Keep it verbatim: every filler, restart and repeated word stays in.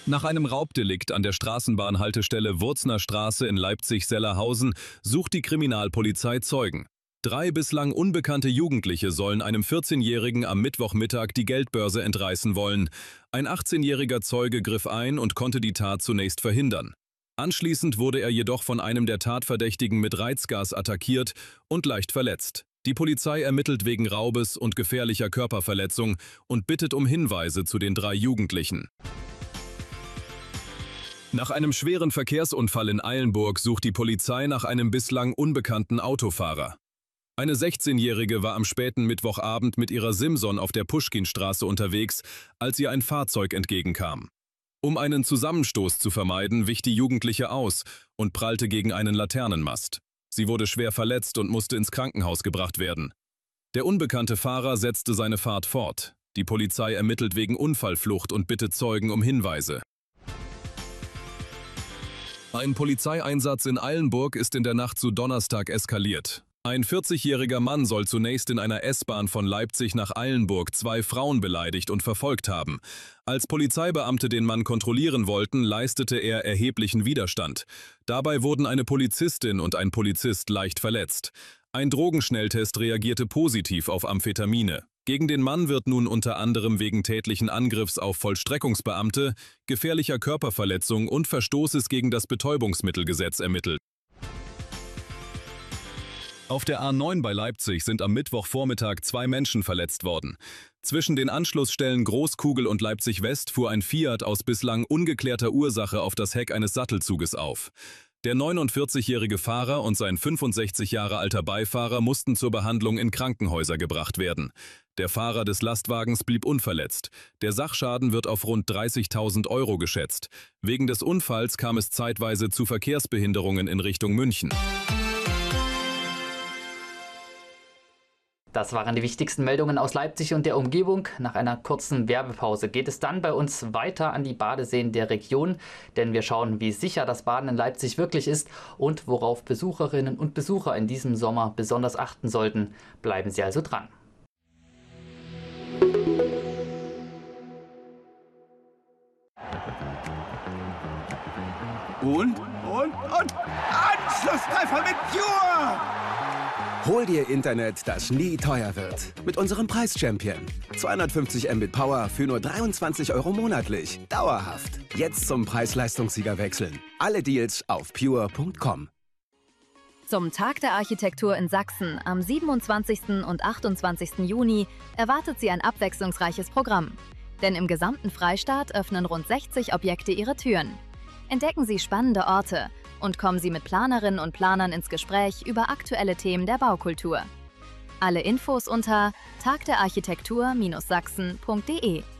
Nach einem Raubdelikt an der Straßenbahnhaltestelle Wurzner Straße in Leipzig-Sellerhausen sucht die Kriminalpolizei Zeugen. Drei bislang unbekannte Jugendliche sollen einem vierzehnjährigen am Mittwochmittag die Geldbörse entreißen wollen. Ein achtzehnjähriger Zeuge griff ein und konnte die Tat zunächst verhindern. Anschließend wurde er jedoch von einem der Tatverdächtigen mit Reizgas attackiert und leicht verletzt. Die Polizei ermittelt wegen Raubes und gefährlicher Körperverletzung und bittet um Hinweise zu den drei Jugendlichen. Nach einem schweren Verkehrsunfall in Eilenburg sucht die Polizei nach einem bislang unbekannten Autofahrer. Eine sechzehnjährige war am späten Mittwochabend mit ihrer Simson auf der Puschkinstraße unterwegs, als ihr ein Fahrzeug entgegenkam. Um einen Zusammenstoß zu vermeiden, wich die Jugendliche aus und prallte gegen einen Laternenmast. Sie wurde schwer verletzt und musste ins Krankenhaus gebracht werden. Der unbekannte Fahrer setzte seine Fahrt fort. Die Polizei ermittelt wegen Unfallflucht und bittet Zeugen um Hinweise. Ein Polizeieinsatz in Eilenburg ist in der Nacht zu Donnerstag eskaliert. Ein vierzigjähriger Mann soll zunächst in einer S-Bahn von Leipzig nach Eilenburg zwei Frauen beleidigt und verfolgt haben. Als Polizeibeamte den Mann kontrollieren wollten, leistete er erheblichen Widerstand. Dabei wurden eine Polizistin und ein Polizist leicht verletzt. Ein Drogenschnelltest reagierte positiv auf Amphetamine. Gegen den Mann wird nun unter anderem wegen tätlichen Angriffs auf Vollstreckungsbeamte, gefährlicher Körperverletzung und Verstoßes gegen das Betäubungsmittelgesetz ermittelt. Auf der A neun bei Leipzig sind am Mittwochvormittag zwei Menschen verletzt worden. Zwischen den Anschlussstellen Großkugel und Leipzig West fuhr ein Fiat aus bislang ungeklärter Ursache auf das Heck eines Sattelzuges auf. Der neunundvierzigjährige Fahrer und sein fünfundsechzig Jahre alter Beifahrer mussten zur Behandlung in Krankenhäuser gebracht werden. Der Fahrer des Lastwagens blieb unverletzt. Der Sachschaden wird auf rund dreißigtausend Euro geschätzt. Wegen des Unfalls kam es zeitweise zu Verkehrsbehinderungen in Richtung München. Das waren die wichtigsten Meldungen aus Leipzig und der Umgebung. Nach einer kurzen Werbepause geht es dann bei uns weiter an die Badeseen der Region, denn wir schauen, wie sicher das Baden in Leipzig wirklich ist und worauf Besucherinnen und Besucher in diesem Sommer besonders achten sollten. Bleiben Sie also dran. Und, und, und Anschlusstreffer mit Pure! Hol dir Internet, das nie teuer wird. Mit unserem Preis-Champion. zweihundertfünfzig Mbit Power für nur dreiundzwanzig Euro monatlich. Dauerhaft. Jetzt zum Preis-Leistungssieger wechseln. Alle Deals auf pure punkt com. Zum Tag der Architektur in Sachsen am siebenundzwanzigsten und achtundzwanzigsten Juni erwartet Sie ein abwechslungsreiches Programm. Denn im gesamten Freistaat öffnen rund sechzig Objekte ihre Türen. Entdecken Sie spannende Orte und kommen Sie mit Planerinnen und Planern ins Gespräch über aktuelle Themen der Baukultur. Alle Infos unter tag der architektur Bindestrich sachsen punkt de.